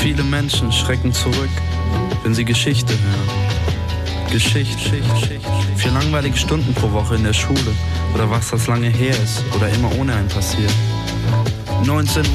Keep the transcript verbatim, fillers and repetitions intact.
Viele Menschen schrecken zurück, wenn sie Geschichte hören. Geschichte, vier langweilige Stunden pro Woche in der Schule oder was das lange her ist oder immer ohne einen passiert. neunzehn